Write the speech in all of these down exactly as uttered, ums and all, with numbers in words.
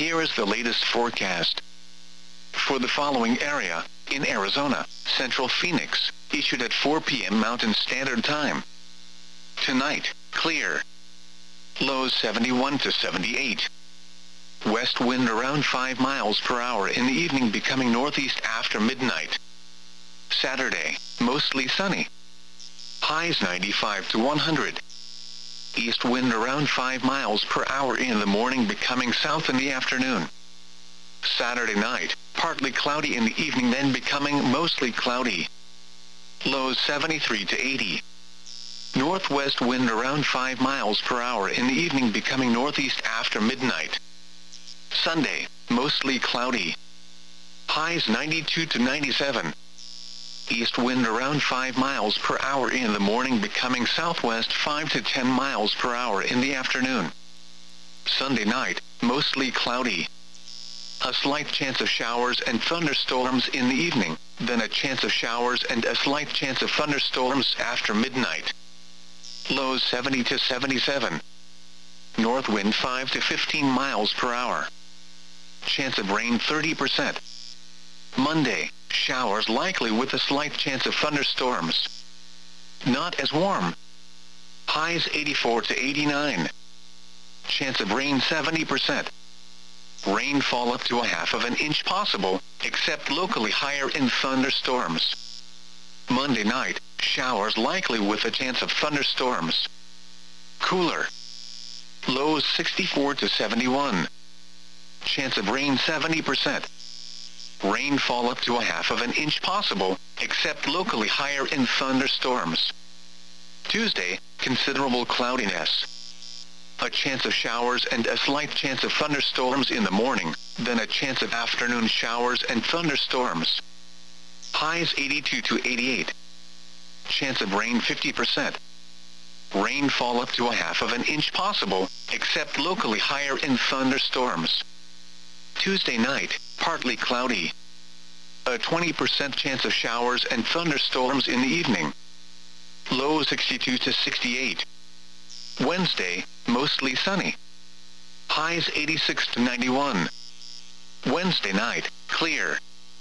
Here is the latest forecast. For the following area, in Arizona, Central Phoenix, issued at four p m Mountain Standard Time. Tonight, clear. Lows seventy-one to seventy-eight. West wind around five miles per hour in the evening, becoming northeast after midnight. Saturday, mostly sunny. Highs ninety-five to one hundred. East wind around five miles per hour in the morning, becoming south in the afternoon. Saturday night, partly cloudy in the evening, then becoming mostly cloudy. Lows seventy-three to eighty. Northwest wind around five miles per hour in the evening, becoming northeast after midnight. Sunday, mostly cloudy. Highs ninety-two to ninety-seven. East wind around five miles per hour in the morning, becoming southwest five to ten miles per hour in the afternoon. Sunday night, mostly cloudy. A slight chance of showers and thunderstorms in the evening, then a chance of showers and a slight chance of thunderstorms after midnight. Lows seventy to seventy-seven. North wind five to fifteen miles per hour. Chance of rain thirty percent. Monday, showers likely with a slight chance of thunderstorms. Not as warm. Highs eighty-four to eighty-nine. Chance of rain seventy percent. Rainfall up to a half of an inch possible, except locally higher in thunderstorms. Monday night, showers likely with a chance of thunderstorms. Cooler. Lows sixty-four to seventy-one. Chance of rain seventy percent. Rainfall up to a half of an inch possible, except locally higher in thunderstorms. Tuesday, considerable cloudiness. A chance of showers and a slight chance of thunderstorms in the morning, then a chance of afternoon showers and thunderstorms. Highs eighty-two to eighty-eight. Chance of rain fifty percent. Rainfall up to a half of an inch possible, except locally higher in thunderstorms. Tuesday night, partly cloudy. A twenty percent chance of showers and thunderstorms in the evening. Low sixty-two to sixty-eight. Wednesday, mostly sunny. Highs eighty-six to ninety-one. Wednesday night, clear.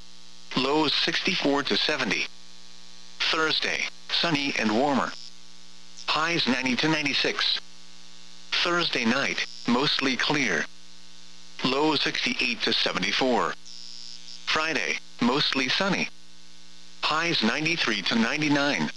Lows sixty-four to seventy. Thursday, sunny and warmer. Highs ninety to ninety-six. Thursday night, mostly clear. Low sixty-eight to seventy-four. Friday, mostly sunny. Highs ninety-three to ninety-nine.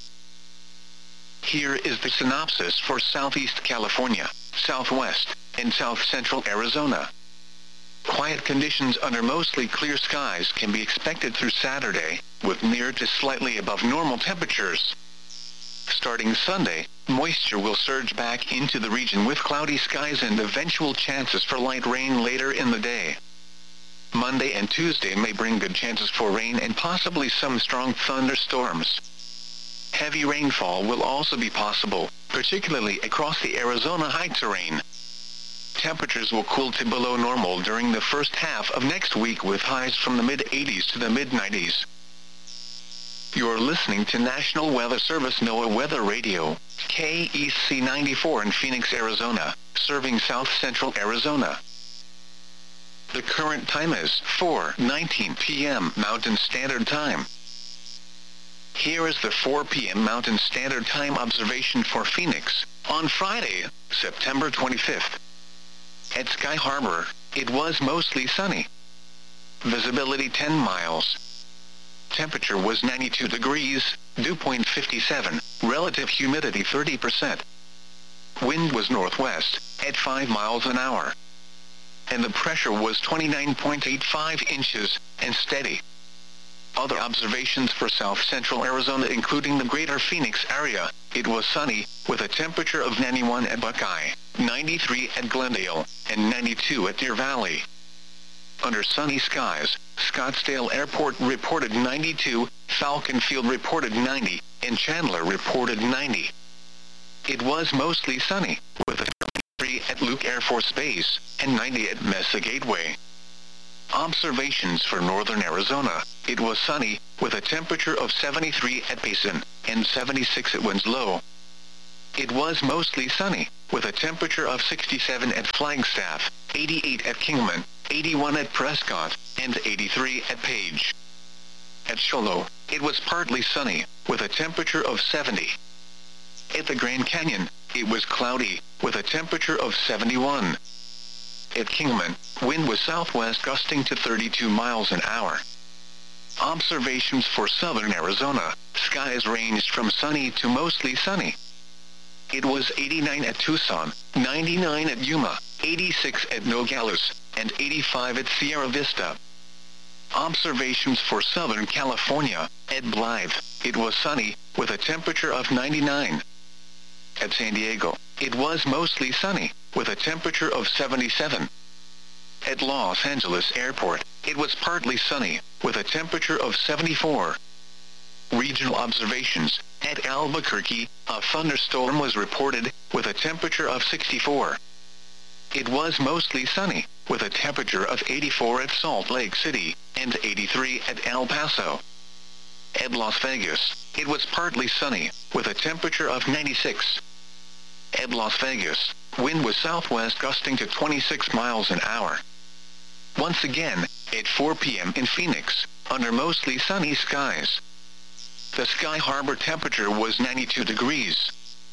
Here is the synopsis for Southeast California, Southwest, and South Central Arizona. Quiet conditions under mostly clear skies can be expected through Saturday, with near to slightly above normal temperatures. Starting Sunday, moisture will surge back into the region with cloudy skies and eventual chances for light rain later in the day. Monday and Tuesday may bring good chances for rain and possibly some strong thunderstorms. Heavy rainfall will also be possible, particularly across the Arizona high terrain. Temperatures will cool to below normal during the first half of next week, with highs from the mid eighties to the mid nineties. You're listening to National Weather Service NOAA Weather Radio, K E C ninety-four in Phoenix, Arizona, serving South Central Arizona. The current time is four nineteen p m Mountain Standard Time. Here is the four p m Mountain Standard Time observation for Phoenix, on Friday, September twenty-fifth. At Sky Harbor, it was mostly sunny. Visibility ten miles. Temperature was ninety-two degrees, dew point fifty-seven, relative humidity thirty percent. Wind was northwest, at five miles an hour. And the pressure was twenty-nine point eight five inches, and steady. Other observations for South Central Arizona, including the greater Phoenix area, it was sunny, with a temperature of ninety-one at Buckeye, ninety-three at Glendale, and ninety-two at Deer Valley. Under sunny skies, Scottsdale Airport reported ninety-two, Falcon Field reported ninety, and Chandler reported ninety. It was mostly sunny, with a ninety-three at Luke Air Force Base, and ninety at Mesa Gateway. Observations for northern Arizona, it was sunny, with a temperature of seventy-three at Payson, and seventy-six at Winslow. It was mostly sunny, with a temperature of sixty-seven at Flagstaff, eighty-eight at Kingman, eighty-one at Prescott, and eighty-three at Page. At Shoalo, it was partly sunny, with a temperature of seventy. At the Grand Canyon, it was cloudy, with a temperature of seventy-one. At Kingman, wind was southwest gusting to thirty-two miles an hour. Observations for southern Arizona, skies ranged from sunny to mostly sunny. It was eighty-nine at Tucson, ninety-nine at Yuma, eighty-six at Nogales, and eighty-five at Sierra Vista. Observations for southern California, at Blythe, it was sunny, with a temperature of ninety-nine. At San Diego, it was mostly sunny, with a temperature of seventy-seven. At Los Angeles Airport, it was partly sunny, with a temperature of seventy-four. Regional observations, at Albuquerque, a thunderstorm was reported, with a temperature of sixty-four. It was mostly sunny, with a temperature of eighty-four at Salt Lake City, and eighty-three at El Paso. At Las Vegas, it was partly sunny, with a temperature of ninety-six. At Las Vegas, wind was southwest gusting to twenty-six miles an hour. Once again, at four p m in Phoenix, under mostly sunny skies. The Sky Harbor temperature was ninety-two degrees.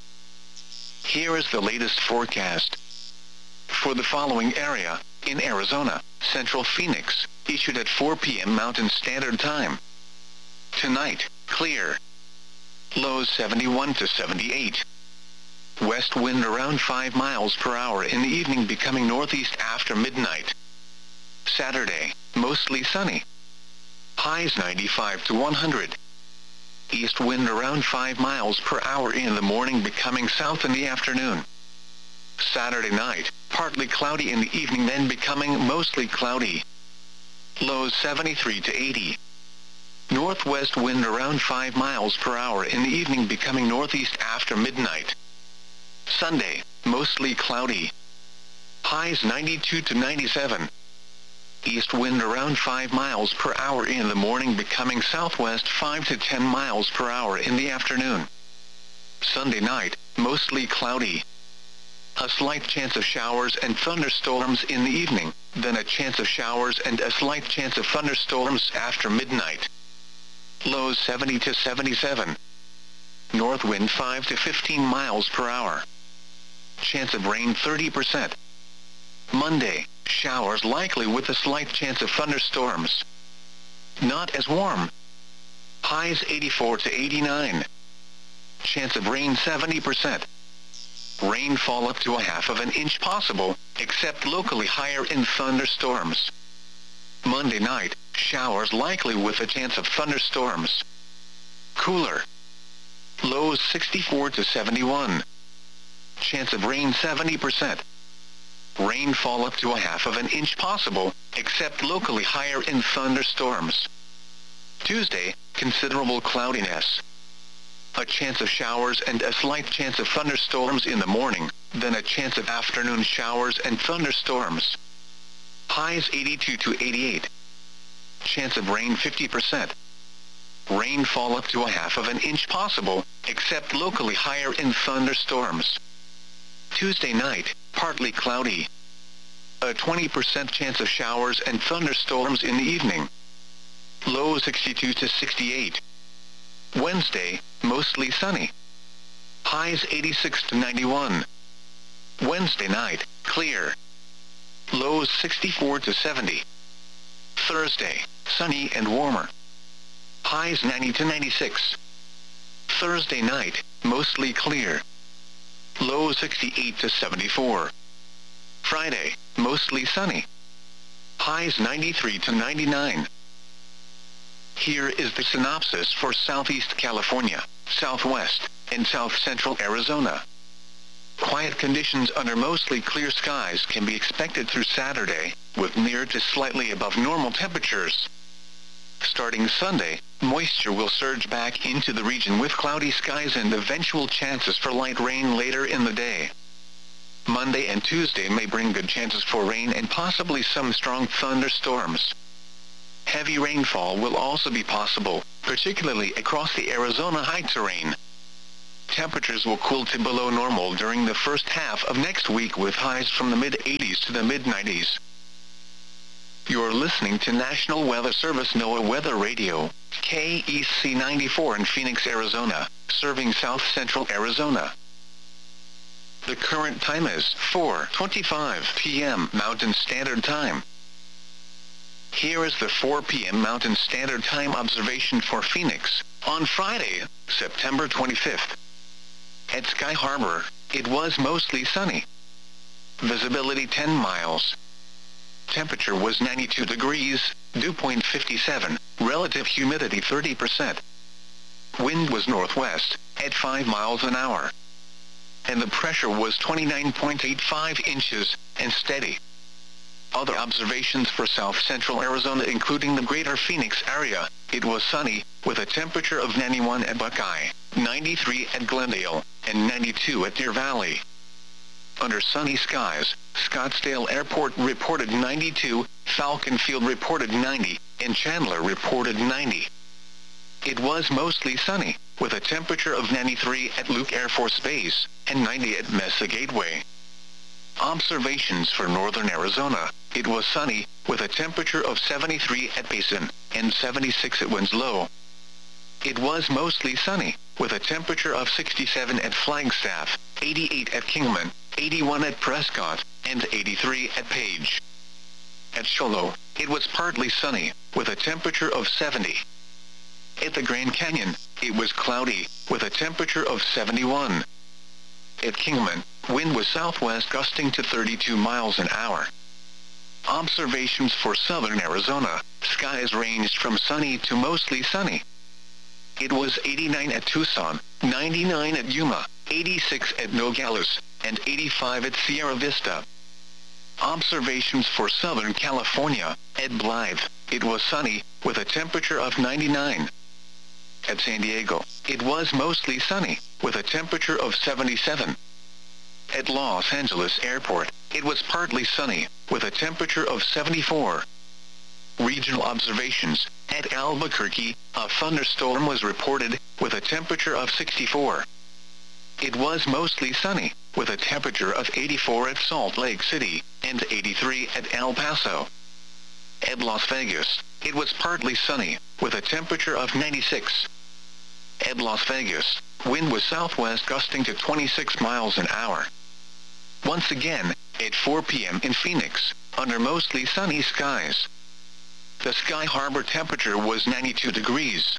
Here is the latest forecast. For the following area, in Arizona, Central Phoenix, issued at four p m Mountain Standard Time. Tonight, clear. Lows seventy-one to seventy-eight. West wind around five miles per hour in the evening, becoming northeast after midnight. Saturday, mostly sunny. Highs ninety-five to one hundred. East wind around five miles per hour in the morning, becoming south in the afternoon. Saturday night, partly cloudy in the evening, then becoming mostly cloudy. Lows seventy-three to eighty. Northwest wind around five miles per hour in the evening, becoming northeast after midnight. Sunday, mostly cloudy. Highs ninety-two to ninety-seven. East wind around five miles per hour in the morning, becoming southwest five to ten miles per hour in the afternoon. Sunday night, mostly cloudy. A slight chance of showers and thunderstorms in the evening, then a chance of showers and a slight chance of thunderstorms after midnight. Lows seventy to seventy-seven. North wind five to fifteen miles per hour. Chance of rain thirty percent. Monday, showers likely with a slight chance of thunderstorms. Not as warm. Highs eighty-four to eighty-nine. Chance of rain seventy percent. Rainfall up to a half of an inch possible, except locally higher in thunderstorms. Monday night, showers likely with a chance of thunderstorms. Cooler. Lows sixty-four to seventy-one. Chance of rain seventy percent. Rainfall up to a half of an inch possible, except locally higher in thunderstorms. Tuesday, considerable cloudiness. A chance of showers and a slight chance of thunderstorms in the morning, then a chance of afternoon showers and thunderstorms. Highs eighty-two to eighty-eight. Chance of rain fifty percent. Rainfall up to a half of an inch possible, except locally higher in thunderstorms. Tuesday night, partly cloudy. A twenty percent chance of showers and thunderstorms in the evening. Low sixty-two to sixty-eight. Wednesday, mostly sunny. Highs eighty-six to ninety-one. Wednesday night, clear. Lows sixty-four to seventy. Thursday, sunny and warmer. Highs ninety to ninety-six. Thursday night, mostly clear. Low sixty-eight to seventy-four. Friday, mostly sunny. Highs ninety-three to ninety-nine. Here is the synopsis for Southeast California, Southwest, and South Central Arizona. Quiet conditions under mostly clear skies can be expected through Saturday, with near to slightly above normal temperatures. Starting Sunday, moisture will surge back into the region with cloudy skies and eventual chances for light rain later in the day. Monday and Tuesday may bring good chances for rain and possibly some strong thunderstorms. Heavy rainfall will also be possible, particularly across the Arizona high terrain. Temperatures will cool to below normal during the first half of next week, with highs from the mid eighties to the mid nineties. You're listening to National Weather Service NOAA Weather Radio, K E C ninety-four in Phoenix, Arizona, serving south central Arizona. The current time is four twenty-five p m Mountain Standard Time. Here is the four p m Mountain Standard Time observation for Phoenix on Friday, September twenty-fifth. At Sky Harbor, it was mostly sunny. Visibility ten miles. Temperature was ninety-two degrees, dew point fifty-seven, relative humidity thirty percent. Wind was northwest, at five miles an hour. And the pressure was twenty-nine point eight five inches, and steady. Other observations for south central Arizona including the greater Phoenix area, it was sunny, with a temperature of ninety-one at Buckeye, ninety-three at Glendale, and ninety-two at Deer Valley. Under sunny skies, Scottsdale Airport reported ninety-two, Falcon Field reported ninety, and Chandler reported ninety. It was mostly sunny, with a temperature of ninety-three at Luke Air Force Base, and ninety at Mesa Gateway. Observations for northern Arizona, it was sunny, with a temperature of seventy-three at Basin, and seventy-six at Winslow. It was mostly sunny, with a temperature of sixty-seven at Flagstaff, eighty-eight at Kingman, eighty-one at Prescott, and eighty-three at Page. At Shoalo, it was partly sunny, with a temperature of seventy. At the Grand Canyon, it was cloudy, with a temperature of seventy-one. At Kingman, wind was southwest gusting to thirty-two miles an hour. Observations for southern Arizona, skies ranged from sunny to mostly sunny. It was eighty-nine at Tucson, ninety-nine at Yuma, eighty-six at Nogales, and eighty-five at Sierra Vista. Observations for southern California, at Blythe, it was sunny, with a temperature of ninety-nine. At San Diego, it was mostly sunny, with a temperature of seventy-seven. At Los Angeles Airport, it was partly sunny, with a temperature of seventy-four. Regional observations, at Albuquerque, a thunderstorm was reported, with a temperature of sixty-four. It was mostly sunny, with a temperature of eighty-four at Salt Lake City, and eighty-three at El Paso. At Las Vegas, it was partly sunny, with a temperature of ninety-six. At Las Vegas, wind was southwest gusting to twenty-six miles an hour. Once again, at four p m in Phoenix, under mostly sunny skies. The Sky Harbor temperature was ninety-two degrees.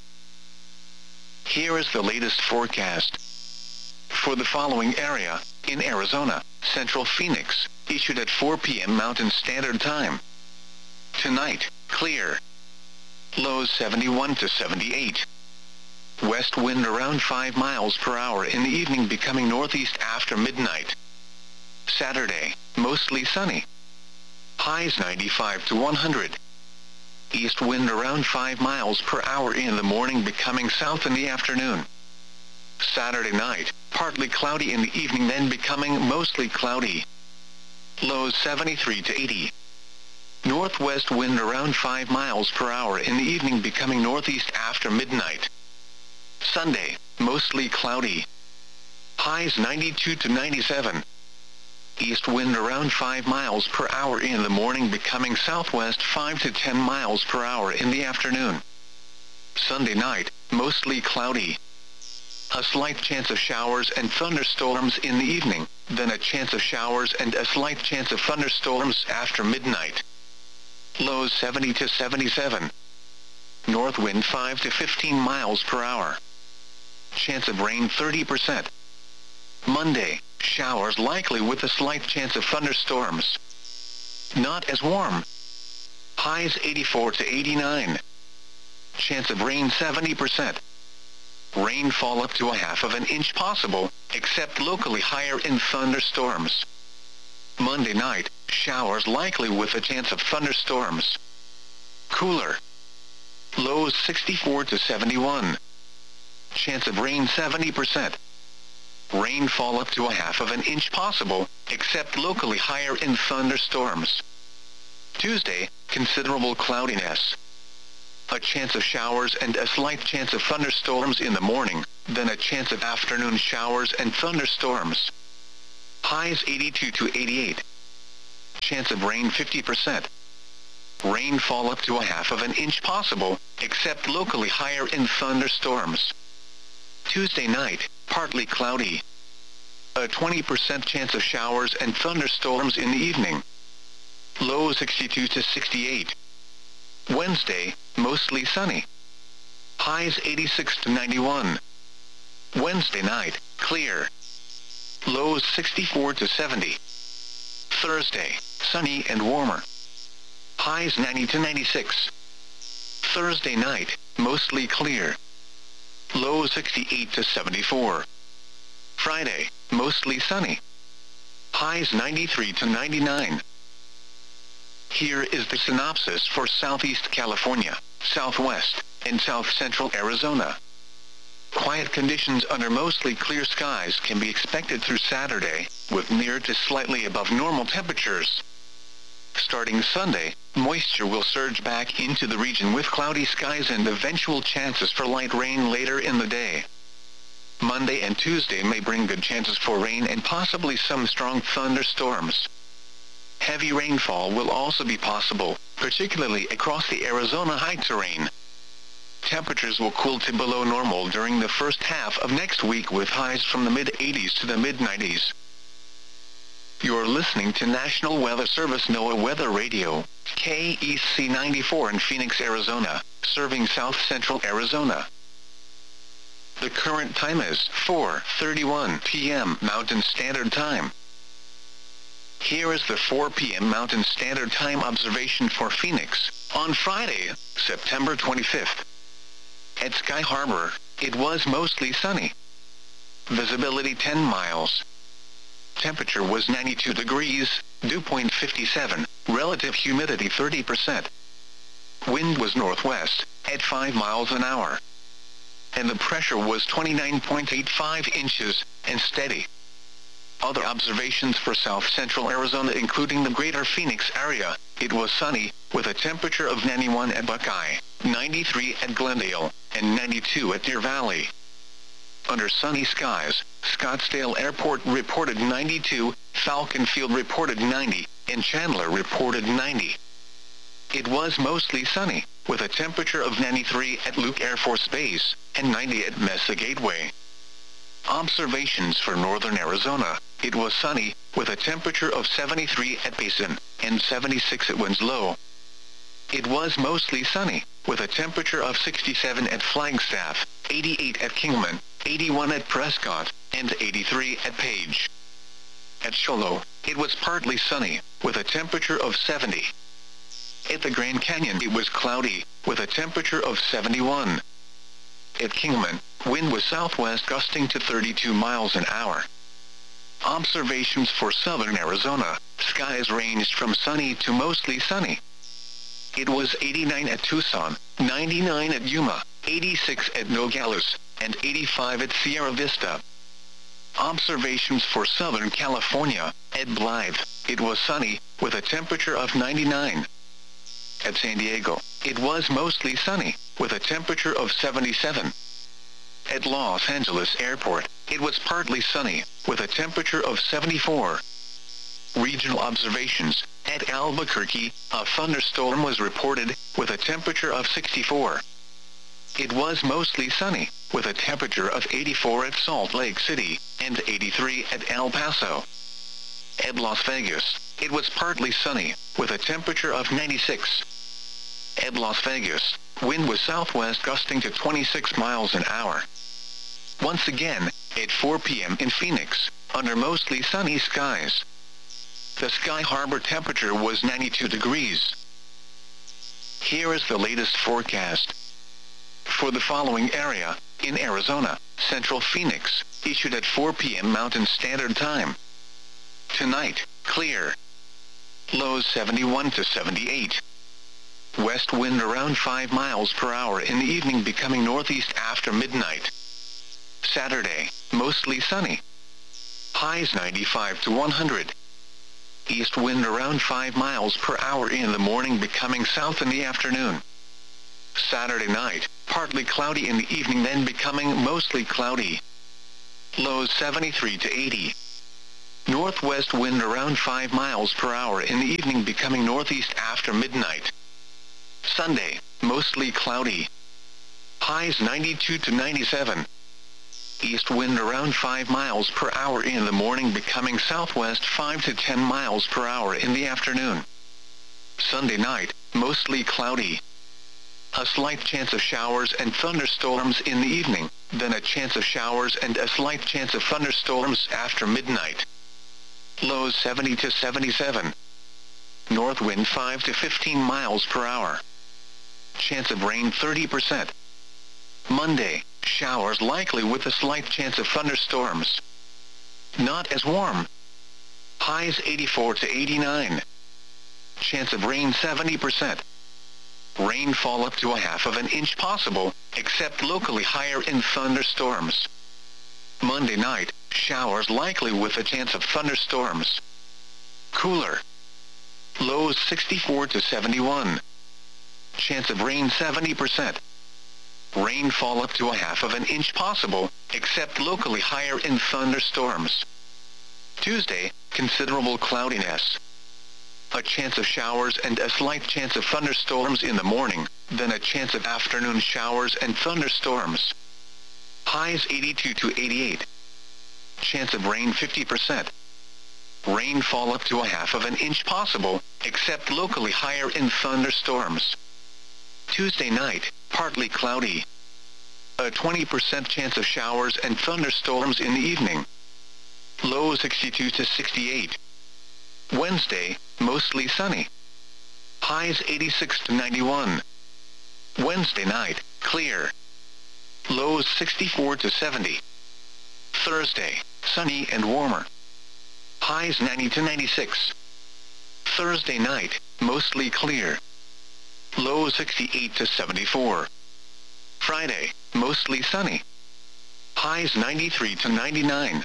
Here is the latest forecast. For the following area, in Arizona, Central Phoenix, issued at four p m Mountain Standard Time. Tonight, clear. Lows seventy-one to seventy-eight. West wind around five miles per hour in the evening, becoming northeast after midnight. Saturday, mostly sunny. Highs ninety-five to one hundred. East wind around five miles per hour in the morning, becoming south in the afternoon. Saturday night, partly cloudy in the evening, then becoming mostly cloudy. Lows seventy-three to eighty. Northwest wind around five miles per hour in the evening, becoming northeast after midnight. Sunday, mostly cloudy. Highs ninety-two to ninety-seven. East wind around five miles per hour in the morning, becoming southwest five to ten miles per hour in the afternoon. Sunday night, mostly cloudy. A slight chance of showers and thunderstorms in the evening, then a chance of showers and a slight chance of thunderstorms after midnight. Lows seventy to seventy-seven. North wind five to fifteen miles per hour. Chance of rain thirty percent. Monday, showers likely with a slight chance of thunderstorms. Not as warm. Highs eighty-four to eighty-nine. Chance of rain seventy percent. Rainfall up to a half of an inch possible, except locally higher in thunderstorms. Monday night, showers likely with a chance of thunderstorms. Cooler. Lows sixty-four to seventy-one. Chance of rain seventy percent. Rainfall up to a half of an inch possible, except locally higher in thunderstorms. Tuesday, considerable cloudiness. A chance of showers and a slight chance of thunderstorms in the morning, then a chance of afternoon showers and thunderstorms. Highs eighty-two to eighty-eight. Chance of rain fifty percent. Rainfall up to a half of an inch possible, except locally higher in thunderstorms. Tuesday night, partly cloudy. A twenty percent chance of showers and thunderstorms in the evening. Low sixty-two to sixty-eight. Wednesday, mostly sunny. Highs eighty-six to ninety-one. Wednesday night, clear. Lows sixty-four to seventy. Thursday, sunny and warmer. Highs ninety to ninety-six. Thursday night, mostly clear. Lows sixty-eight to seventy-four. Friday, mostly sunny. Highs ninety-three to ninety-nine. Here is the synopsis for Southeast California, Southwest, and South Central Arizona. Quiet conditions under mostly clear skies can be expected through Saturday, with near to slightly above normal temperatures. Starting Sunday, moisture will surge back into the region with cloudy skies and eventual chances for light rain later in the day. Monday and Tuesday may bring good chances for rain and possibly some strong thunderstorms. Heavy rainfall will also be possible, particularly across the Arizona high terrain. Temperatures will cool to below normal during the first half of next week with highs from the mid eighties to the mid nineties. You're listening to National Weather Service NOAA Weather Radio, K E C ninety-four in Phoenix, Arizona, serving South Central Arizona. The current time is four thirty-one p m Mountain Standard Time. Here is the four p m Mountain Standard Time observation for Phoenix, on Friday, September twenty-fifth. At Sky Harbor, it was mostly sunny. Visibility ten miles. Temperature was ninety-two degrees, dew point fifty-seven, relative humidity thirty percent. Wind was northwest, at five miles an hour. And the pressure was twenty-nine point eight five inches, and steady. Other observations for South Central Arizona including the greater Phoenix area, it was sunny, with a temperature of ninety-one at Buckeye, ninety-three at Glendale, and ninety-two at Deer Valley. Under sunny skies, Scottsdale Airport reported ninety-two, Falcon Field reported ninety, and Chandler reported ninety. It was mostly sunny, with a temperature of ninety-three at Luke Air Force Base, and ninety at Mesa Gateway. Observations for northern Arizona, it was sunny, with a temperature of seventy-three at Basin, and seventy-six at Winslow. It was mostly sunny, with a temperature of sixty-seven at Flagstaff, eighty-eight at Kingman, eighty-one at Prescott, and eighty-three at Page. At Shoalo, it was partly sunny, with a temperature of seventy. At the Grand Canyon it was cloudy, with a temperature of seventy-one. At Kingman, wind was southwest gusting to thirty-two miles an hour. Observations for southern Arizona, skies ranged from sunny to mostly sunny. It was eighty-nine at Tucson, ninety-nine at Yuma, eighty-six at Nogales, and eighty-five at Sierra Vista. Observations for Southern California, at Blythe, it was sunny, with a temperature of ninety-nine. At San Diego, it was mostly sunny, with a temperature of seventy-seven. At Los Angeles Airport, it was partly sunny, with a temperature of seventy-four. Regional observations, at Albuquerque, a thunderstorm was reported, with a temperature of sixty-four. It was mostly sunny, with a temperature of eighty-four at Salt Lake City, and eighty-three at El Paso. At Las Vegas, it was partly sunny, with a temperature of ninety-six. At Las Vegas, wind was southwest gusting to twenty-six miles an hour. Once again, at four p m in Phoenix, under mostly sunny skies. The Sky Harbor temperature was ninety-two degrees. Here is the latest forecast. For the following area, in Arizona, Central Phoenix, issued at four p m Mountain Standard Time. Tonight, clear. Lows seventy-one to seventy-eight. West wind around five miles per hour in the evening, becoming northeast after midnight. Saturday, mostly sunny. Highs ninety-five to one hundred. East wind around five miles per hour in the morning, becoming south in the afternoon. Saturday night, partly cloudy in the evening, then becoming mostly cloudy. Lows seventy-three to eighty. Northwest wind around five miles per hour in the evening, becoming northeast after midnight. Sunday, mostly cloudy. Highs ninety-two to ninety-seven. East wind around five miles per hour in the morning, becoming southwest five to ten miles per hour in the afternoon. Sunday night, mostly cloudy. A slight chance of showers and thunderstorms in the evening, then a chance of showers and a slight chance of thunderstorms after midnight. Lows seventy to seventy-seven. North wind five to fifteen miles per hour. Chance of rain thirty percent. Monday, showers likely with a slight chance of thunderstorms. Not as warm. Highs eighty-four to eighty-nine. Chance of rain seventy percent. Rainfall up to a half of an inch possible, except locally higher in thunderstorms. Monday night, showers likely with a chance of thunderstorms. Cooler. Lows sixty-four to seventy-one. Chance of rain seventy percent. Rainfall up to a half of an inch possible, except locally higher in thunderstorms. Tuesday, considerable cloudiness. A chance of showers and a slight chance of thunderstorms in the morning, then a chance of afternoon showers and thunderstorms. Highs eighty-two to eighty-eight. Chance of rain fifty percent. Rainfall up to a half of an inch possible, except locally higher in thunderstorms. Tuesday night, partly cloudy. A twenty percent chance of showers and thunderstorms in the evening. Low sixty-two to sixty-eight. Wednesday, mostly sunny. Highs eighty-six to ninety-one. Wednesday night, clear. Lows sixty-four to seventy. Thursday, sunny and warmer. Highs ninety to ninety-six. Thursday night, mostly clear. Low sixty-eight to seventy-four. Friday, mostly sunny. Highs ninety-three to ninety-nine.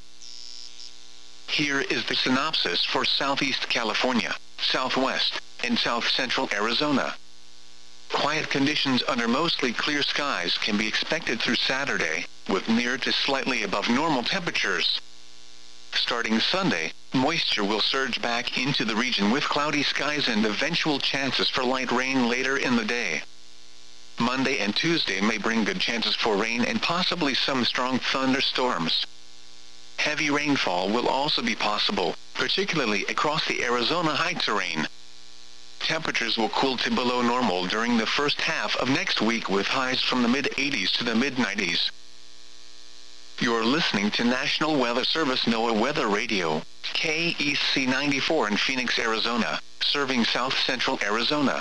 Here is the synopsis for Southeast California, Southwest, and South Central Arizona. Quiet conditions under mostly clear skies can be expected through Saturday, with near to slightly above normal temperatures. Starting Sunday, moisture will surge back into the region with cloudy skies and eventual chances for light rain later in the day. Monday and Tuesday may bring good chances for rain and possibly some strong thunderstorms. Heavy rainfall will also be possible, particularly across the Arizona high terrain. Temperatures will cool to below normal during the first half of next week, with highs from the mid eighties to the mid nineties. You're listening to National Weather Service NOAA Weather Radio, K E C ninety-four in Phoenix, Arizona, serving South Central Arizona.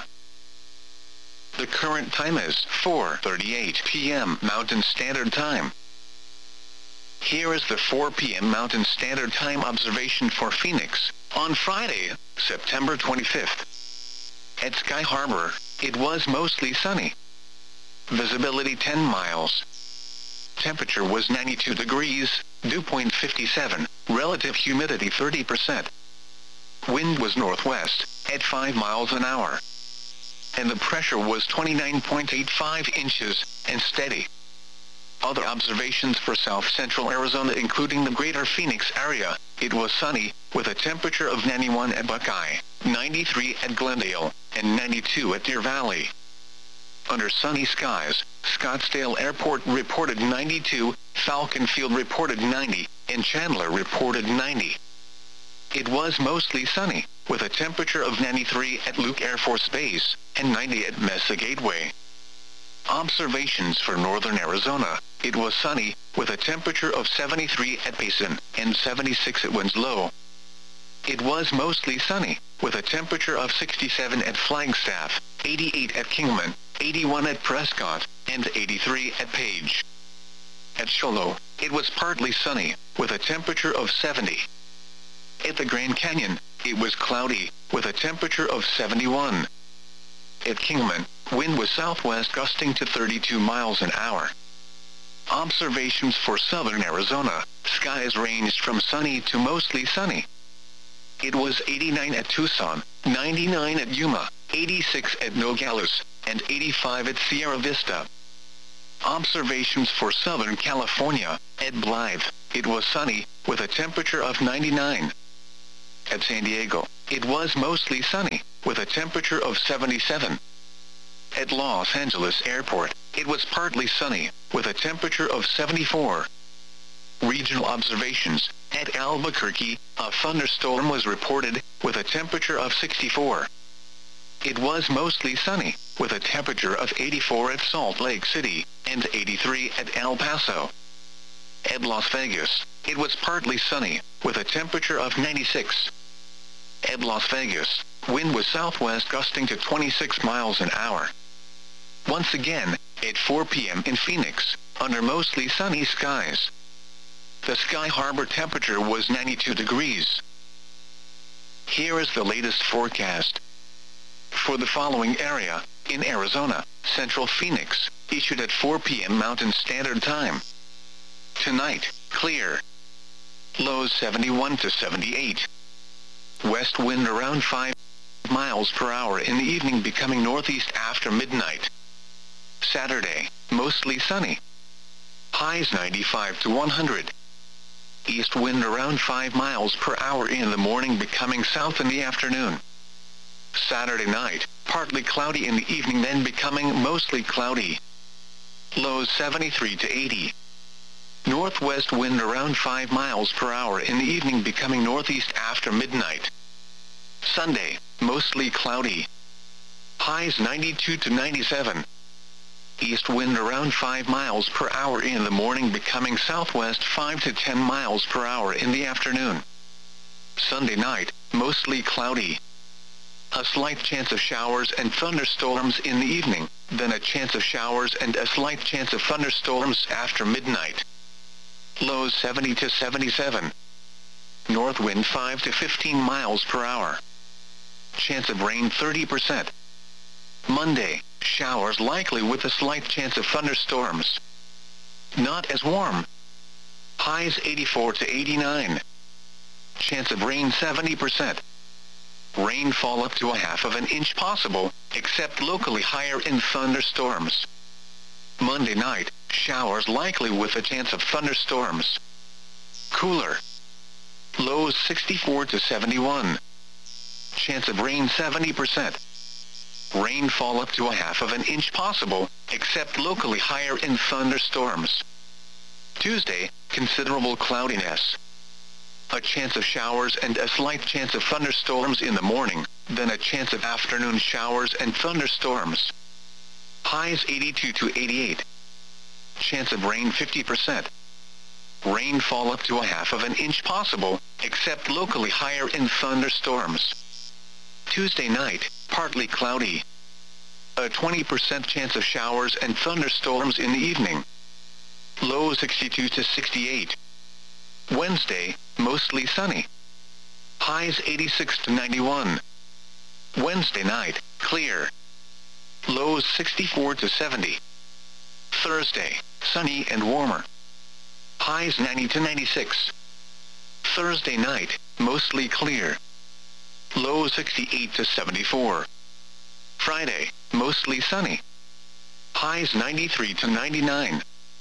The current time is four thirty-eight p m Mountain Standard Time. Here is the four p m Mountain Standard Time observation for Phoenix, on Friday, September twenty-fifth. At Sky Harbor, it was mostly sunny. Visibility ten miles. Temperature was ninety-two degrees, dew point fifty-seven, relative humidity thirty percent. Wind was northwest, at five miles an hour. And the pressure was twenty-nine point eight five inches, and steady. Other observations for South Central Arizona, including the greater Phoenix area, it was sunny, with a temperature of ninety-one at Buckeye, ninety-three at Glendale, and ninety-two at Deer Valley. Under sunny skies, Scottsdale Airport reported ninety-two, Falcon Field reported ninety, and Chandler reported ninety. It was mostly sunny, with a temperature of ninety-three at Luke Air Force Base, and ninety at Mesa Gateway. Observations for northern Arizona, it was sunny, with a temperature of seventy-three at Payson, and seventy-six at Winslow. It was mostly sunny, with a temperature of sixty-seven at Flagstaff, eighty-eight at Kingman, eighty-one at Prescott, and eighty-three at Page. At Shoalo, it was partly sunny, with a temperature of seventy. At the Grand Canyon, it was cloudy, with a temperature of seventy-one. At Kingman, wind was southwest gusting to thirty-two miles an hour. Observations for southern Arizona, skies ranged from sunny to mostly sunny. It was eighty-nine at Tucson, ninety-nine at Yuma, eighty-six at Nogales, and eighty-five at Sierra Vista. Observations for Southern California, at Blythe, it was sunny, with a temperature of ninety-nine. At San Diego, it was mostly sunny, with a temperature of seventy-seven. At Los Angeles Airport, it was partly sunny, with a temperature of seventy-four. Regional observations. At Albuquerque, a thunderstorm was reported, with a temperature of sixty-four. It was mostly sunny, with a temperature of eighty-four at Salt Lake City, and eighty-three at El Paso. At Las Vegas, it was partly sunny, with a temperature of ninety-six. At Las Vegas, wind was southwest gusting to twenty-six miles an hour. Once again, at four p m in Phoenix, under mostly sunny skies. The Sky Harbor temperature was ninety-two degrees. Here is the latest forecast. For the following area, in Arizona, Central Phoenix, issued at four p m Mountain Standard Time. Tonight, clear. Lows seventy-one to seventy-eight. West wind around five miles per hour in the evening, becoming northeast after midnight. Saturday, mostly sunny. Highs ninety-five to one hundred. East wind around five miles per hour in the morning, becoming south in the afternoon. Saturday night, partly cloudy in the evening, then becoming mostly cloudy. Lows seventy-three to eighty. Northwest wind around five miles per hour in the evening, becoming northeast after midnight. Sunday, mostly cloudy. Highs ninety-two to ninety-seven. East wind around five miles per hour in the morning, becoming southwest five to ten miles per hour in the afternoon. Sunday night, mostly cloudy. A slight chance of showers and thunderstorms in the evening, then a chance of showers and a slight chance of thunderstorms after midnight. Lows seventy to seventy-seven. North wind five to fifteen miles per hour. Chance of rain thirty percent. Monday, showers likely with a slight chance of thunderstorms. Not as warm. Highs eighty-four to eighty-nine. Chance of rain seventy percent. Rainfall up to a half of an inch possible, except locally higher in thunderstorms. Monday night, showers likely with a chance of thunderstorms. Cooler. Lows sixty-four to seventy-one. Chance of rain seventy percent. Rainfall up to a half of an inch possible, except locally higher in thunderstorms. Tuesday, considerable cloudiness. A chance of showers and a slight chance of thunderstorms in the morning, then a chance of afternoon showers and thunderstorms. Highs eighty-two to eighty-eight. Chance of rain fifty percent. Rainfall up to a half of an inch possible, except locally higher in thunderstorms. Tuesday night, partly cloudy. A twenty percent chance of showers and thunderstorms in the evening. Low sixty-two to sixty-eight. Wednesday, mostly sunny. Highs eighty-six to ninety-one. Wednesday night, clear. Lows sixty-four to seventy. Thursday, sunny and warmer. Highs ninety to ninety-six. Thursday night, mostly clear. Low sixty-eight to seventy-four. Friday, mostly sunny. Highs ninety-three to ninety-nine.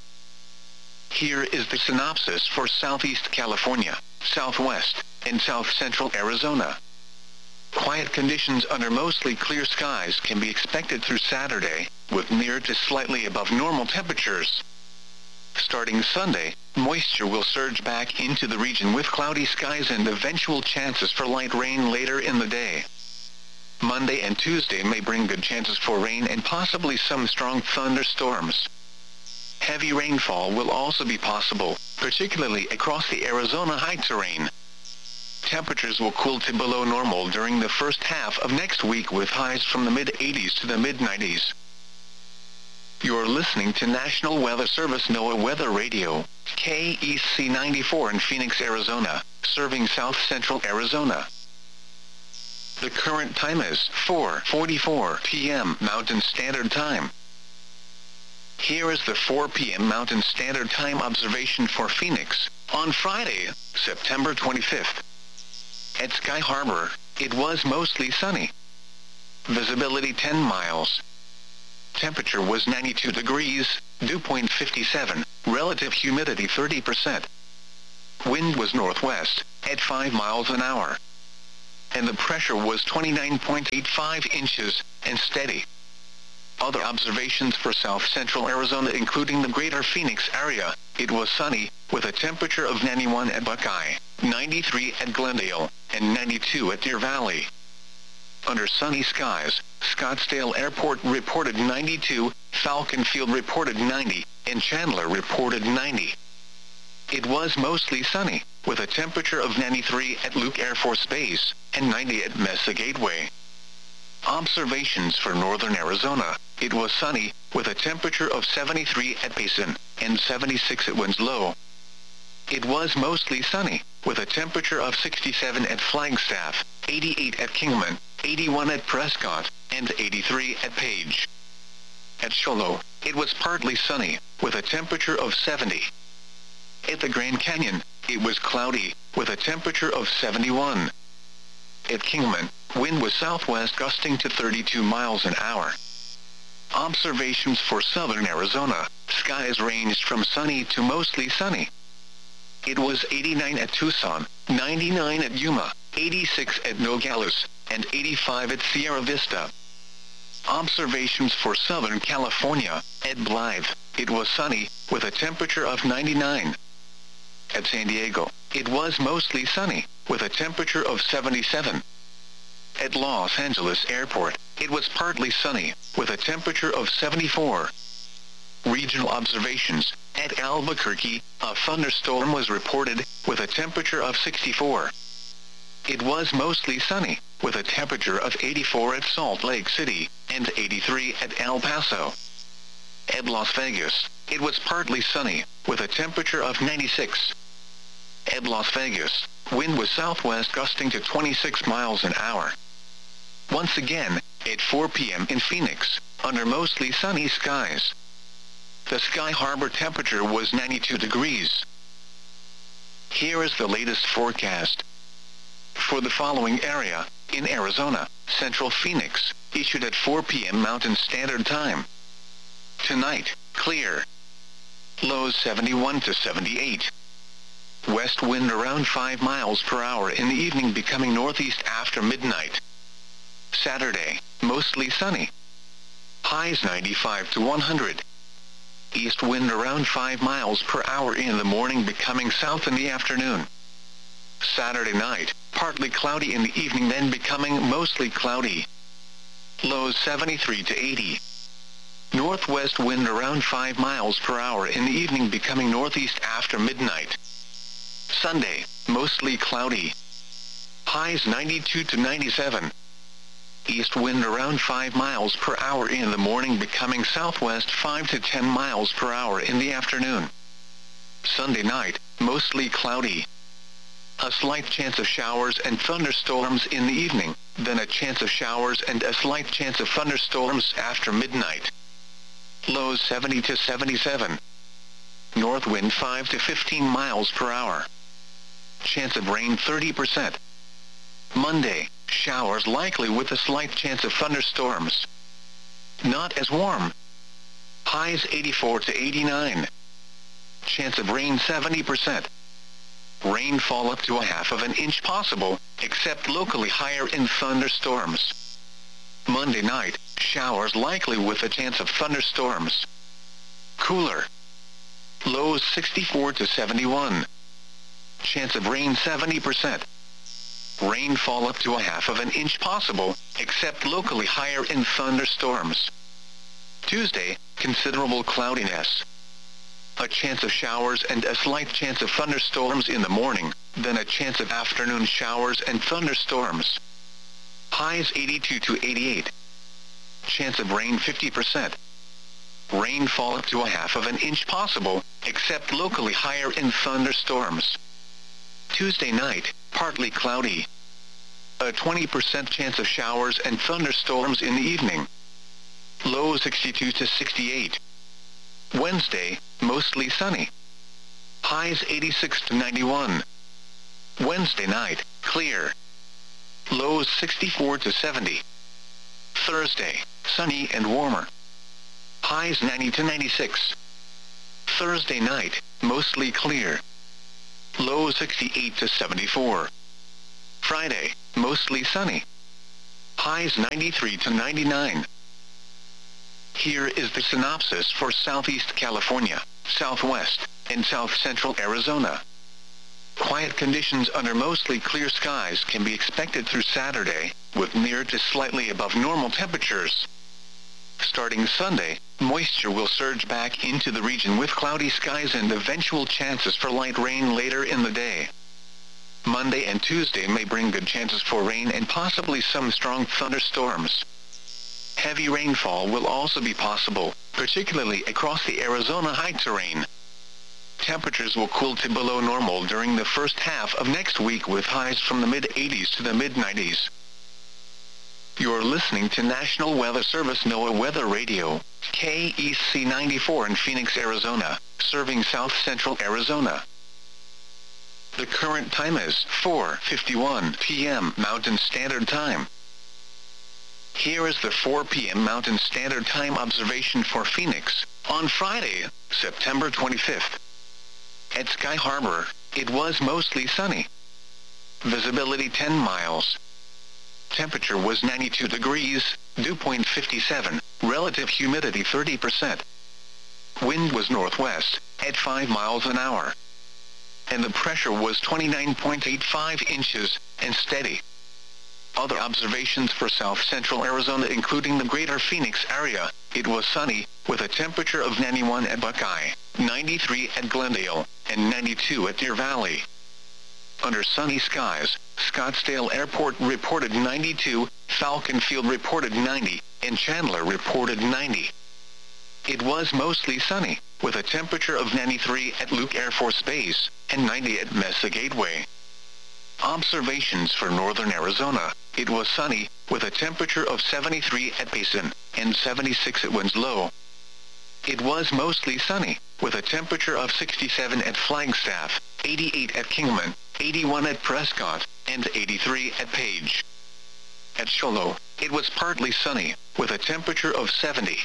Here is the synopsis for Southeast California, Southwest, and South Central Arizona. Quiet conditions under mostly clear skies can be expected through Saturday, with near to slightly above normal temperatures. Starting Sunday, moisture will surge back into the region with cloudy skies and eventual chances for light rain later in the day. Monday and Tuesday may bring good chances for rain and possibly some strong thunderstorms. Heavy rainfall will also be possible, particularly across the Arizona high terrain. Temperatures will cool to below normal during the first half of next week, with highs from the mid eighties to the mid nineties. You're listening to National Weather Service NOAA Weather Radio, K E C ninety-four in Phoenix, Arizona, serving South Central Arizona. The current time is four forty-four p m Mountain Standard Time. Here is the four p m Mountain Standard Time observation for Phoenix, on Friday, September twenty-fifth. At Sky Harbor, it was mostly sunny. Visibility ten miles. Temperature was ninety-two degrees, dew point fifty-seven, relative humidity thirty percent. Wind was northwest, at five miles an hour. And the pressure was twenty-nine point eight five inches, and steady. Other observations for south-central Arizona including the greater Phoenix area, it was sunny, with a temperature of ninety-one at Buckeye, ninety-three at Glendale, and ninety-two at Deer Valley. Under sunny skies, Scottsdale Airport reported ninety-two, Falcon Field reported ninety, and Chandler reported ninety. It was mostly sunny, with a temperature of ninety-three at Luke Air Force Base, and ninety at Mesa Gateway. Observations for northern Arizona, it was sunny, with a temperature of seventy-three at Payson, and seventy-six at Winslow. It was mostly sunny, with a temperature of sixty-seven at Flagstaff, eighty-eight at Kingman, eighty-one at Prescott, and eighty-three at Page. At Shoalo, it was partly sunny, with a temperature of seventy. At the Grand Canyon, it was cloudy, with a temperature of seventy-one. At Kingman, wind was southwest gusting to thirty-two miles an hour. Observations for southern Arizona, skies ranged from sunny to mostly sunny. It was eighty-nine at Tucson, ninety-nine at Yuma, eighty-six at Nogales, and eighty-five at Sierra Vista. Observations for Southern California, at Blythe, it was sunny, with a temperature of ninety-nine. At San Diego, it was mostly sunny, with a temperature of seventy-seven. At Los Angeles Airport, it was partly sunny, with a temperature of seventy-four. Regional observations, at Albuquerque, a thunderstorm was reported, with a temperature of sixty-four. It was mostly sunny, with a temperature of eighty-four at Salt Lake City, and eighty-three at El Paso. At Las Vegas, it was partly sunny, with a temperature of ninety-six. At Las Vegas, wind was southwest gusting to twenty-six miles an hour. Once again, at four p m in Phoenix, under mostly sunny skies. The Sky Harbor temperature was ninety-two degrees. Here is the latest forecast. For the following area, in Arizona, Central Phoenix, issued at four p m Mountain Standard Time. Tonight, clear. Lows seventy-one to seventy-eight. West wind around five miles per hour in the evening, becoming northeast after midnight. Saturday, mostly sunny. Highs ninety-five to one hundred. East wind around five miles per hour in the morning, becoming south in the afternoon. Saturday night, partly cloudy in the evening, then becoming mostly cloudy. Lows seventy-three to eighty. Northwest wind around five miles per hour in the evening, becoming northeast after midnight. Sunday, mostly cloudy. Highs ninety-two to ninety-seven. East wind around five miles per hour in the morning, becoming southwest five to ten miles per hour in the afternoon. Sunday night, mostly cloudy. A slight chance of showers and thunderstorms in the evening, then a chance of showers and a slight chance of thunderstorms after midnight. Lows seventy to seventy-seven. North wind five to fifteen miles per hour. Chance of rain thirty percent. Monday, showers likely with a slight chance of thunderstorms. Not as warm. Highs eighty-four to eighty-nine. Chance of rain seventy percent. Rainfall up to a half of an inch possible, except locally higher in thunderstorms. Monday night, showers likely with a chance of thunderstorms. Cooler. Lows sixty-four to seventy-one. Chance of rain seventy percent. Rainfall up to a half of an inch possible, except locally higher in thunderstorms. Tuesday, considerable cloudiness. A chance of showers and a slight chance of thunderstorms in the morning, then a chance of afternoon showers and thunderstorms. Highs eighty-two to eighty-eight. Chance of rain fifty percent. Rainfall up to a half of an inch possible, except locally higher in thunderstorms. Tuesday night, partly cloudy. A twenty percent chance of showers and thunderstorms in the evening. Low sixty-two to sixty-eight. Wednesday, mostly sunny. Highs eighty-six to ninety-one. Wednesday night, clear. Lows sixty-four to seventy. Thursday, sunny and warmer. Highs ninety to ninety-six. Thursday night, mostly clear. Lows sixty-eight to seventy-four. Friday, mostly sunny. Highs ninety-three to ninety-nine. Here is the synopsis for Southeast California, Southwest, and South Central Arizona. Quiet conditions under mostly clear skies can be expected through Saturday, with near to slightly above normal temperatures. Starting Sunday, moisture will surge back into the region with cloudy skies and eventual chances for light rain later in the day. Monday and Tuesday may bring good chances for rain and possibly some strong thunderstorms. Heavy rainfall will also be possible, particularly across the Arizona high terrain. Temperatures will cool to below normal during the first half of next week with highs from the mid eighties to the mid nineties. You're listening to National Weather Service NOAA Weather Radio, K E C ninety-four in Phoenix, Arizona, serving South Central Arizona. The current time is four fifty-one p m Mountain Standard Time. Here is the four p m Mountain Standard Time observation for Phoenix, on Friday, September twenty-fifth. At Sky Harbor, it was mostly sunny. Visibility ten miles. Temperature was ninety-two degrees, dew point fifty-seven, relative humidity thirty percent. Wind was northwest, at five miles an hour. And the pressure was twenty-nine point eight five inches, and steady. Other observations for South Central Arizona including the greater Phoenix area, it was sunny, with a temperature of ninety-one at Buckeye, ninety-three at Glendale, and ninety-two at Deer Valley. Under sunny skies, Scottsdale Airport reported ninety-two, Falcon Field reported ninety, and Chandler reported ninety. It was mostly sunny, with a temperature of ninety-three at Luke Air Force Base, and ninety at Mesa Gateway. Observations for northern Arizona, it was sunny, with a temperature of seventy-three at Payson, and seventy-six at Winslow. It was mostly sunny, with a temperature of sixty-seven at Flagstaff, eighty-eight at Kingman, eighty-one at Prescott, and eighty-three at Page. At Shoalo, it was partly sunny, with a temperature of seventy.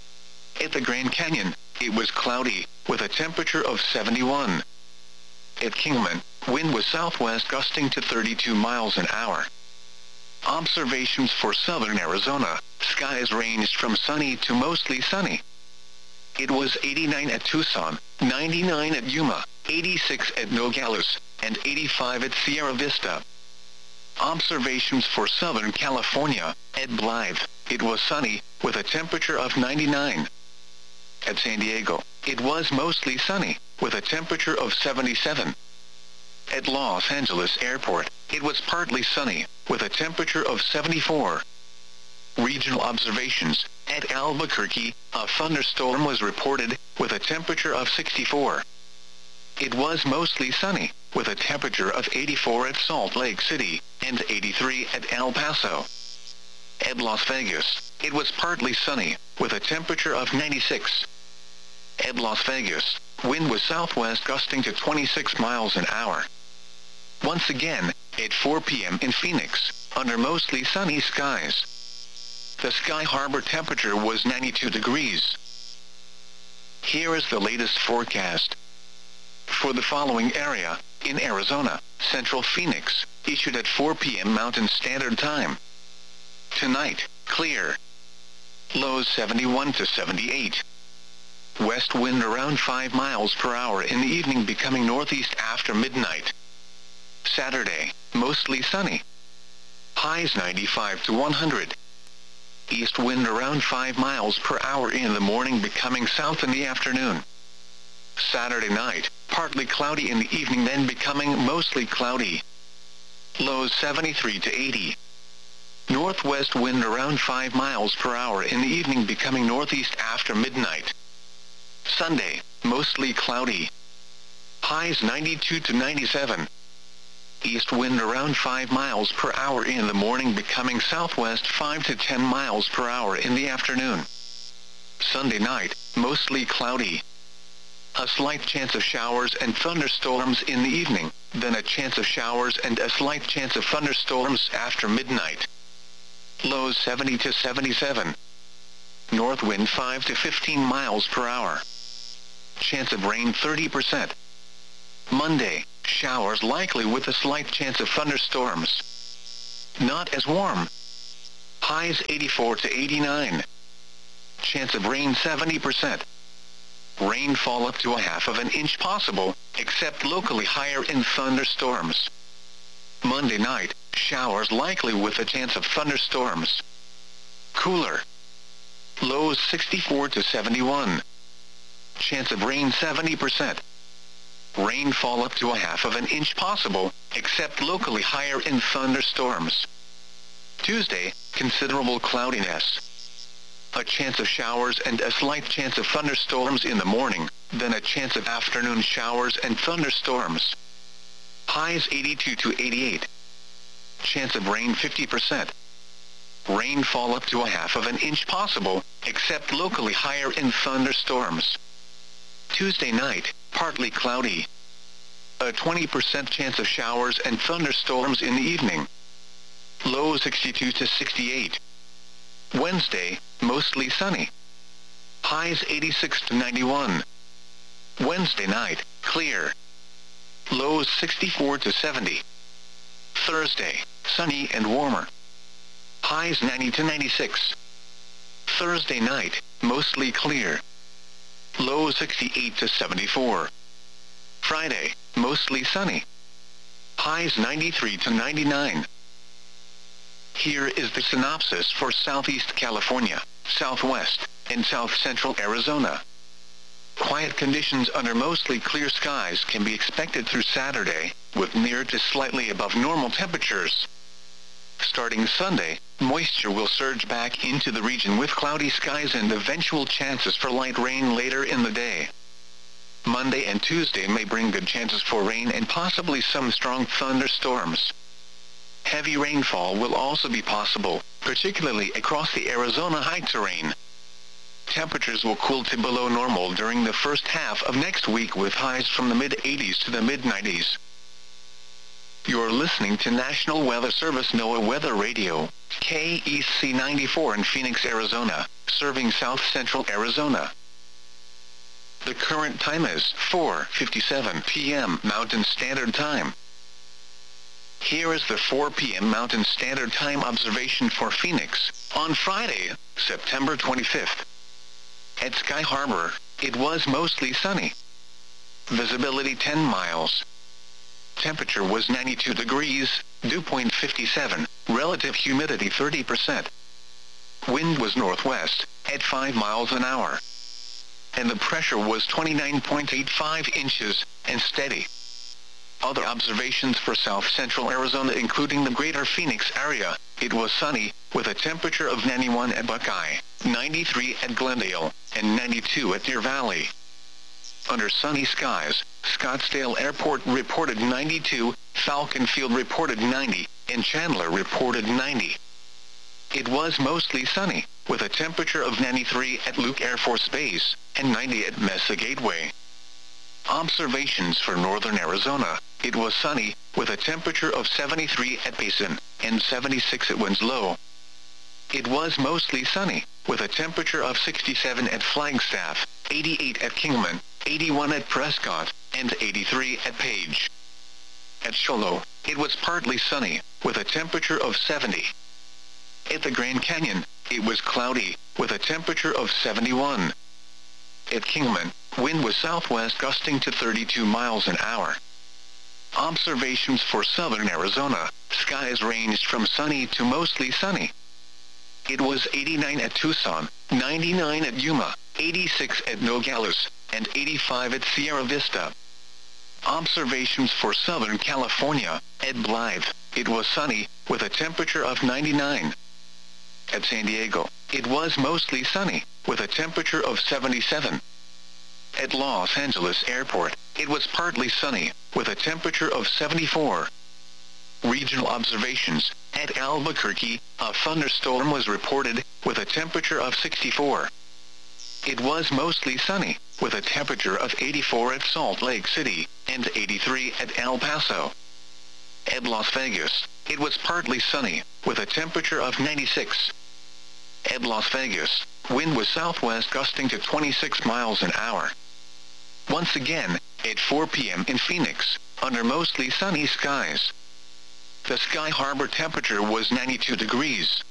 At the Grand Canyon, it was cloudy, with a temperature of seventy-one. At Kingman, wind was southwest gusting to thirty-two miles an hour. Observations for southern Arizona, skies ranged from sunny to mostly sunny. It was eighty-nine at Tucson, ninety-nine at Yuma, eighty-six at Nogales, and eighty-five at Sierra Vista. Observations for Southern California, at Blythe, it was sunny, with a temperature of ninety-nine. At San Diego, it was mostly sunny, with a temperature of seventy-seven. At Los Angeles Airport, it was partly sunny, with a temperature of seventy-four. Regional observations, at Albuquerque, a thunderstorm was reported, with a temperature of sixty-four. It was mostly sunny, with a temperature of eighty-four at Salt Lake City, and eighty-three at El Paso. At Las Vegas, it was partly sunny, with a temperature of ninety-six. At Las Vegas, wind was southwest gusting to twenty-six miles an hour. Once again, at four p m in Phoenix, under mostly sunny skies. The Sky Harbor temperature was ninety-two degrees. Here is the latest forecast. For the following area, in Arizona, Central Phoenix, issued at four p m Mountain Standard Time. Tonight, clear. Lows seventy-one to seventy-eight. West wind around five miles per hour in the evening, becoming northeast after midnight. Saturday, mostly sunny. Highs ninety-five to one hundred. East wind around five miles per hour in the morning, becoming south in the afternoon. Saturday night, partly cloudy in the evening, then becoming mostly cloudy. Lows seventy-three to eighty. Northwest wind around five miles per hour in the evening, becoming northeast after midnight. Sunday, mostly cloudy. Highs ninety-two to ninety-seven. East wind around five miles per hour in the morning, becoming southwest five to ten miles per hour in the afternoon. Sunday night, mostly cloudy. A slight chance of showers and thunderstorms in the evening, then a chance of showers and a slight chance of thunderstorms after midnight. Lows seventy to seventy-seven. North wind five to fifteen miles per hour. Chance of rain thirty percent. Monday, showers likely with a slight chance of thunderstorms. Not as warm. Highs eighty-four to eighty-nine. chance of rain seventy percent. Rainfall up to a half of an inch possible, except locally higher in thunderstorms. Monday night, showers likely with a chance of thunderstorms. Cooler. Lows sixty-four to seventy-one. Chance of rain seventy percent. Rainfall up to a half of an inch possible, except locally higher in thunderstorms. Tuesday, considerable cloudiness. A chance of showers and a slight chance of thunderstorms in the morning, then a chance of afternoon showers and thunderstorms. Highs eighty-two to eighty-eight. Chance of rain fifty percent. Rainfall up to a half of an inch possible, except locally higher in thunderstorms. Tuesday night, partly cloudy. A twenty percent chance of showers and thunderstorms in the evening. Low sixty-two to sixty-eight. Wednesday, mostly sunny. Highs eighty-six to ninety-one. Wednesday night, clear. Lows sixty-four to seventy. Thursday, sunny and warmer. Highs ninety to ninety-six. Thursday night, mostly clear. Lows sixty-eight to seventy-four. Friday, mostly sunny. Highs ninety-three to ninety-nine. Here is the synopsis for Southeast California, Southwest, and South Central Arizona. Quiet conditions under mostly clear skies can be expected through Saturday, with near to slightly above normal temperatures. Starting Sunday, moisture will surge back into the region with cloudy skies and eventual chances for light rain later in the day. Monday and Tuesday may bring good chances for rain and possibly some strong thunderstorms. Heavy rainfall will also be possible, particularly across the Arizona high terrain. Temperatures will cool to below normal during the first half of next week with highs from the mid eighties to the mid nineties. You're listening to National Weather Service NOAA Weather Radio, K E C ninety-four in Phoenix, Arizona, serving South Central Arizona. The current time is four fifty-seven p m Mountain Standard Time. Here is the four p m Mountain Standard Time observation for Phoenix, on Friday, September twenty-fifth. At Sky Harbor, it was mostly sunny. Visibility ten miles. Temperature was ninety-two degrees, dew point fifty-seven, relative humidity thirty percent. Wind was northwest, at five miles an hour. And the pressure was twenty-nine point eight five inches, and steady. Other observations for South Central Arizona including the greater Phoenix area, it was sunny, with a temperature of ninety-one at Buckeye, ninety-three at Glendale, and ninety-two at Deer Valley. Under sunny skies, Scottsdale Airport reported ninety-two, Falcon Field reported ninety, and Chandler reported ninety. It was mostly sunny, with a temperature of ninety-three at Luke Air Force Base, and ninety at Mesa Gateway. Observations for northern Arizona, it was sunny, with a temperature of seventy-three at Payson, and seventy-six at Winslow. It was mostly sunny, with a temperature of sixty-seven at Flagstaff, eighty-eight at Kingman, eighty-one at Prescott, and eighty-three at Page. At Shoalo, it was partly sunny, with a temperature of seventy. At the Grand Canyon, it was cloudy, with a temperature of seventy-one. At Kingman, wind was southwest gusting to thirty-two miles an hour. Observations for southern Arizona, skies ranged from sunny to mostly sunny. It was eighty-nine at Tucson, ninety-nine at Yuma, eighty-six at Nogales, and eighty-five at Sierra Vista. Observations for Southern California, at Blythe, it was sunny, with a temperature of ninety-nine. At San Diego, it was mostly sunny, with a temperature of seventy-seven. At Los Angeles Airport, it was partly sunny, with a temperature of seventy-four. Regional observations, at Albuquerque, a thunderstorm was reported, with a temperature of sixty-four. It was mostly sunny, with a temperature of eighty-four at Salt Lake City, and eighty-three at El Paso. At Las Vegas, it was partly sunny, with a temperature of ninety-six. At Las Vegas, wind was southwest gusting to twenty-six miles an hour. Once again, at four p m in Phoenix, under mostly sunny skies. The Sky Harbor temperature was ninety-two degrees.